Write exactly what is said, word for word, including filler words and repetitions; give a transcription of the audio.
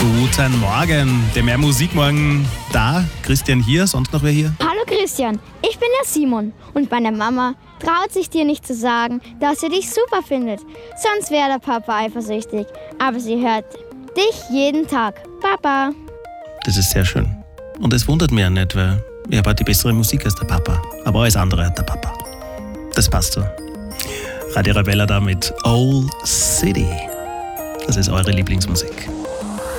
Guten Morgen. Der Mehr Musikmorgen da. Christian hier, sonst noch wer hier? Hallo Christian, ich bin der Simon und meine Mama traut sich dir nicht zu sagen, dass sie dich super findet. Sonst wäre der Papa eifersüchtig. Aber sie hört dich jeden Tag. Papa. Das ist sehr schön. Und es wundert mich ja nicht, weil ich habe halt die bessere Musik als der Papa. Aber alles andere hat der Papa. Das passt so. Radio Rebella da mit Old City. Das ist eure Lieblingsmusik.